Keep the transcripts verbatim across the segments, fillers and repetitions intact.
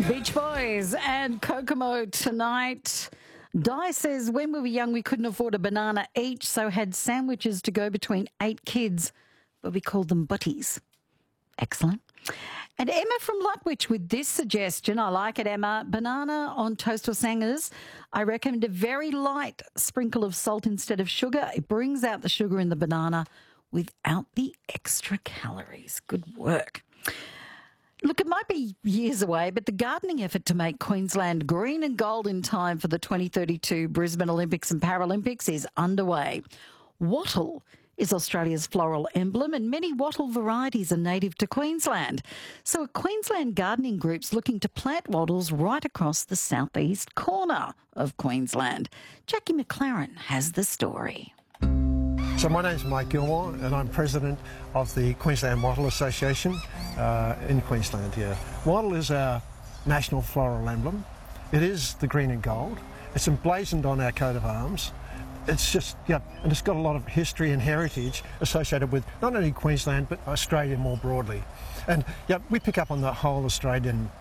Beach Boys and Kokomo tonight. Di says, when we were young, we couldn't afford a banana each, so had sandwiches to go between eight kids, but we called them butties. Excellent. And Emma from Lutwich with this suggestion. I like it, Emma. Banana on toast or sangers. I recommend a very light sprinkle of salt instead of sugar. It brings out the sugar in the banana without the extra calories. Good work. Look, it might be years away, but the gardening effort to make Queensland green and gold in time for the twenty thirty-two Brisbane Olympics and Paralympics is underway. Wattle is Australia's floral emblem, and many wattle varieties are native to Queensland. So a Queensland gardening group's looking to plant wattles right across the southeast corner of Queensland. Jackie McLaren has the story. So my name's Mike Gilmore and I'm president of the Queensland Wattle Association uh, in Queensland here. Wattle is our national floral emblem. It is the green and gold. It's emblazoned on our coat of arms. It's just, yeah, and it's got a lot of history and heritage associated with not only Queensland but Australia more broadly. And yeah, we pick up on the whole Australian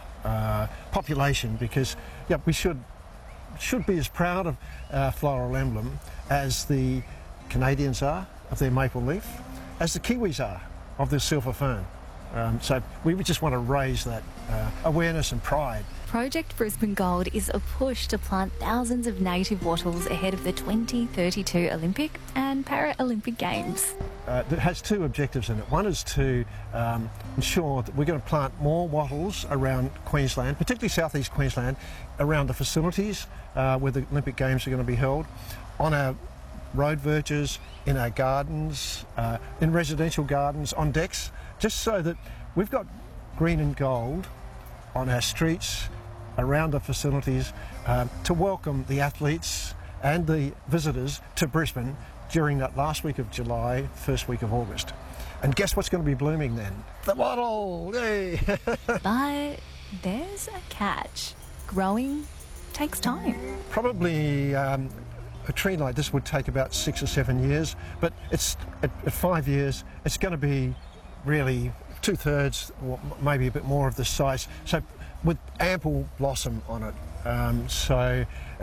uh, population because yeah, we should should be as proud of our floral emblem as the Canadians are of their maple leaf, as the Kiwis are of their silver fern. Um, so we just want to raise that uh, awareness and pride. Project Brisbane Gold is a push to plant thousands of native wattles ahead of the twenty thirty-two Olympic and Paralympic Games. Uh, it has two objectives in it. One is to um, ensure that we're going to plant more wattles around Queensland, particularly southeast Queensland, around the facilities uh, where the Olympic Games are going to be held, on our road verges, in our gardens, uh, in residential gardens, on decks, just so that we've got green and gold on our streets, around the facilities, um, to welcome the athletes and the visitors to Brisbane during that last week of July, first week of August. And guess what's going to be blooming then? The wattle! Yay! But there's a catch. Growing takes time. Probably um, a tree like this would take about six or seven years, but it's at, at five years, it's going to be really two-thirds or maybe a bit more of the size, so with ample blossom on it. Um, so